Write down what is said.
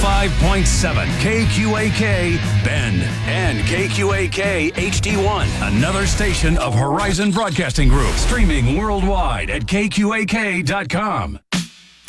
105.7 KQAK Bend and KQAK HD1, another station of Horizon Broadcasting Group, streaming worldwide at KQAK.com.